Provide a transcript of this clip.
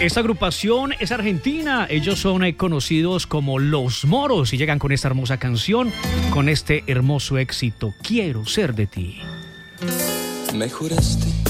Esta agrupación es argentina, ellos son conocidos como Los Moros y llegan con esta hermosa canción, con este hermoso éxito, Quiero ser de ti. Me juraste